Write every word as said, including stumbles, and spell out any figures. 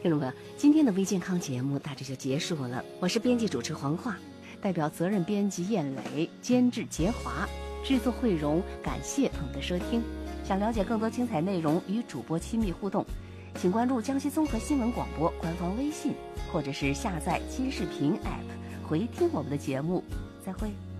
听众朋友，今天的微健康节目大致就结束了。我是编辑主持黄化，代表责任编辑燕磊，监制杰华，制作慧荣，感谢朋友的收听。想了解更多精彩内容与主播亲密互动，请关注江西综合新闻广播官方微信，或者是下载金视频 A P P 回听我们的节目。再会。